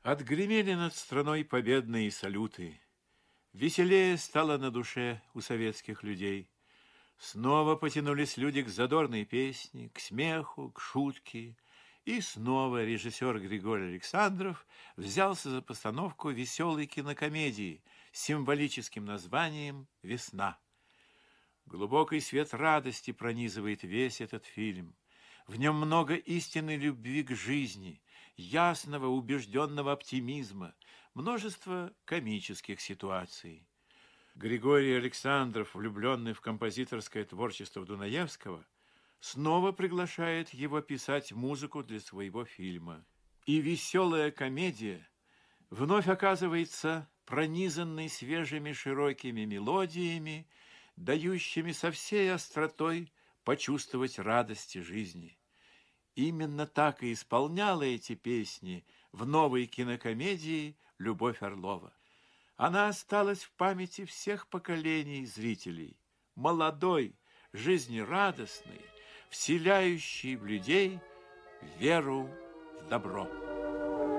Отгремели над страной победные салюты. Веселее стало на душе у советских людей. Снова потянулись люди к задорной песне, к смеху, к шутке. И снова режиссер Григорий Александров взялся за постановку веселой кинокомедии с символическим названием «Весна». Глубокий свет радости пронизывает весь этот фильм. В нем много истинной любви к жизни, ясного, убежденного оптимизма, множество комических ситуаций. Григорий Александров, влюбленный в композиторское творчество Дунаевского, снова приглашает его писать музыку для своего фильма. И веселая комедия вновь оказывается пронизанной свежими широкими мелодиями, дающими со всей остротой почувствовать радости жизни. Именно так и исполняла эти песни в новой кинокомедии «Любовь Орлова». Она осталась в памяти всех поколений зрителей. Молодой, жизнерадостный, вселяющий в людей веру в добро.